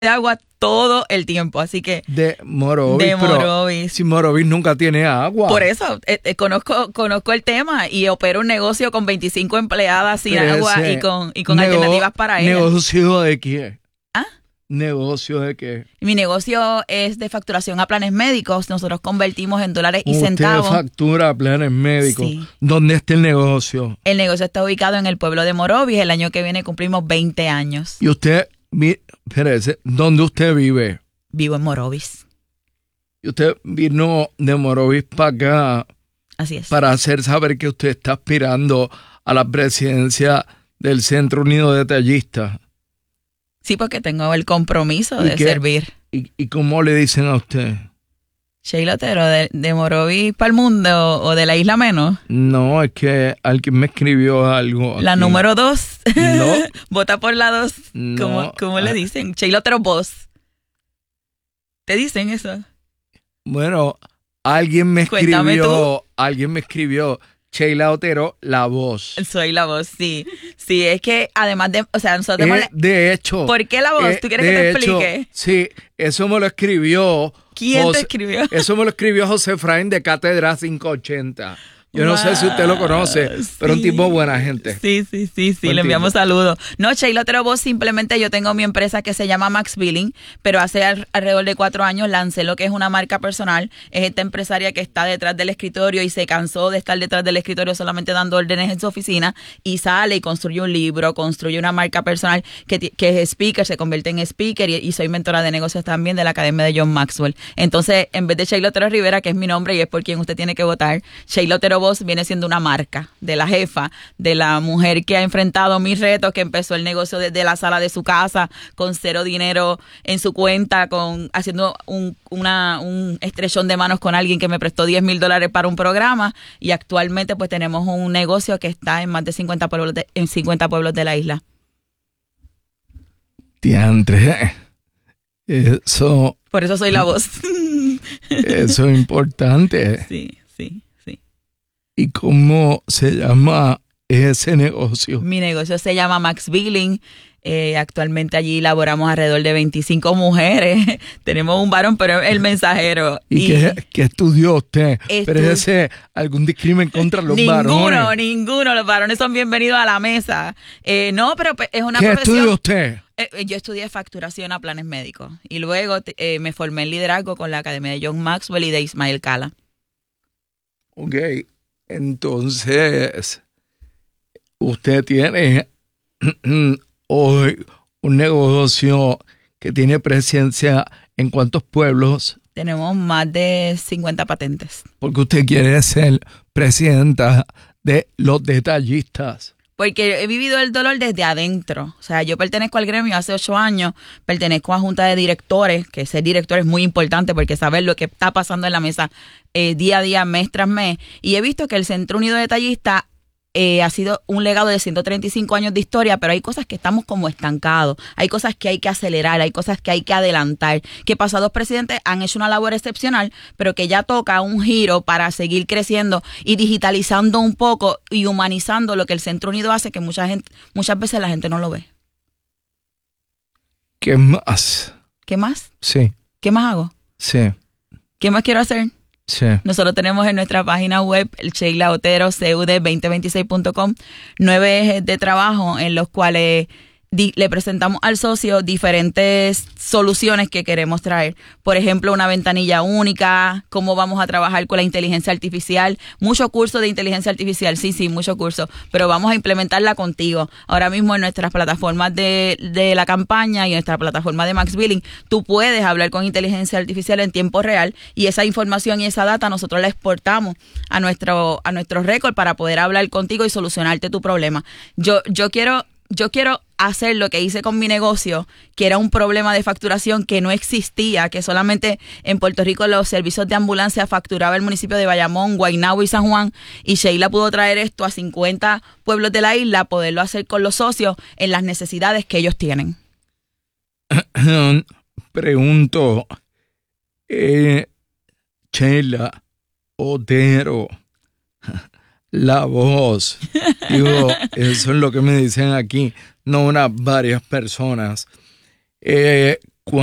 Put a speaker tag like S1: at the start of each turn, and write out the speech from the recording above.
S1: de agua todo el tiempo, así que
S2: de Morovis.
S1: de Morovis.
S2: Si Morovis nunca tiene agua.
S1: Por eso, conozco el tema y opero un negocio con 25 empleadas sin agua y con alternativas para ellas.
S2: ¿Negocio de qué?
S1: ¿Ah?
S2: ¿Negocio de qué?
S1: Mi negocio es de facturación a planes médicos. Nosotros convertimos en dólares y centavos.
S2: Usted factura a planes médicos.
S1: Sí.
S2: ¿Dónde está el negocio?
S1: El negocio está ubicado en el pueblo de Morovis. El año que viene cumplimos 20 años.
S2: Y usted, espérese, ¿dónde usted vive?
S1: Vivo en Morovis.
S2: Y usted vino de Morovis para acá.
S1: Así es.
S2: Para hacer saber que usted está aspirando a la presidencia del Centro Unido de Detallistas.
S1: Sí, porque tengo el compromiso de servir.
S2: ¿Y cómo le dicen a usted?
S1: Sheila Otero, de Morovis para el mundo o de la Isla Menos.
S2: No, es que alguien me escribió algo.
S1: La
S2: aquí.
S1: número 2.
S2: No.
S1: Vota por la 2.
S2: No.
S1: ¿Cómo le dicen? Sheila Otero Voz. ¿Te dicen eso?
S2: Bueno, alguien me
S1: Cuéntame tú.
S2: escribió, Sheila Otero, la voz.
S1: Soy la voz, sí. Sí, es que además de, o sea, nosotros...
S2: de hecho...
S1: ¿Por qué la voz? ¿Tú quieres que te explique?
S2: Sí, eso me lo escribió...
S1: ¿Quién te escribió?
S2: Eso me lo escribió José Efraín de Cátedra 580. Yo no sé si usted lo conoce, pero un tipo buena gente.
S1: Sí, le enviamos saludos. No, Sheila Otero Voz, simplemente yo tengo mi empresa que se llama Max Billing, pero hace alrededor de 4 años lancé lo que es una marca personal. Es esta empresaria que está detrás del escritorio y se cansó de estar detrás del escritorio solamente dando órdenes en su oficina y sale y construye un libro, construye una marca personal que es speaker, se convierte en speaker y soy mentora de negocios también de la Academia de John Maxwell. Entonces, en vez de Sheila Otero Rivera, que es mi nombre y es por quien usted tiene que votar, Sheila Otero Voz viene siendo una marca de la jefa, de la mujer que ha enfrentado mis retos, que empezó el negocio desde la sala de su casa, con 0 dinero en su cuenta, haciendo un estrechón de manos con alguien que me prestó $10,000 para un programa, y actualmente pues tenemos un negocio que está en más de 50 pueblos de la isla.
S2: Diantre, eso...
S1: Por eso soy la voz.
S2: Eso es importante.
S1: Sí.
S2: ¿Y cómo se llama ese negocio?
S1: Mi negocio se llama Max Billing. Actualmente allí laboramos alrededor de 25 mujeres. Tenemos un varón, pero el mensajero.
S2: ¿Y qué estudió usted? ¿Pero ese algún discrimen contra los varones?
S1: Ninguno. Los varones son bienvenidos a la mesa. No, pero es una
S2: ¿Qué
S1: profesión.
S2: estudió usted?
S1: Yo estudié facturación a planes médicos. Y luego me formé en liderazgo con la Academia de John Maxwell y de Ismael Cala.
S2: Ok. Entonces, usted tiene hoy un negocio que tiene presencia en ¿cuántos pueblos?
S1: Tenemos más de 50 patentes.
S2: Porque usted quiere ser presidenta de los detallistas.
S1: Porque he vivido el dolor desde adentro. O sea, yo pertenezco al gremio hace 8 años, pertenezco a junta de directores, que ser director es muy importante porque saber lo que está pasando en la mesa día a día, mes tras mes. Y he visto que el Centro Unido de Detallistas ha sido un legado de 135 años de historia, pero hay cosas que estamos como estancados, hay cosas que hay que acelerar, hay cosas que hay que adelantar, que pasados presidentes han hecho una labor excepcional, pero que ya toca un giro para seguir creciendo y digitalizando un poco y humanizando lo que el Centro Unido hace, que muchas veces la gente no lo ve.
S2: ¿Qué más?
S1: ¿Qué más?
S2: Sí.
S1: ¿Qué más hago?
S2: Sí.
S1: ¿Qué más quiero hacer?
S2: Sí.
S1: Nosotros tenemos en nuestra página web, el Sheila Otero, CUD2026.com, 9 ejes de trabajo en los cuales le presentamos al socio diferentes soluciones que queremos traer. Por ejemplo, una ventanilla única, cómo vamos a trabajar con la inteligencia artificial. Mucho curso de inteligencia artificial, sí, mucho curso, pero vamos a implementarla contigo. Ahora mismo en nuestras plataformas de la campaña y en nuestra plataforma de Max Billing, tú puedes hablar con inteligencia artificial en tiempo real y esa información y esa data nosotros la exportamos a nuestro récord para poder hablar contigo y solucionarte tu problema. Yo quiero hacer lo que hice con mi negocio, que era un problema de facturación que no existía, que solamente en Puerto Rico los servicios de ambulancia facturaba el municipio de Bayamón, Guaynabo y San Juan, y Sheila pudo traer esto a 50 pueblos de la isla, poderlo hacer con los socios en las necesidades que ellos tienen.
S2: Pregunto, Sheila Otero, la voz, digo, eso es lo que me dicen aquí, no varias personas.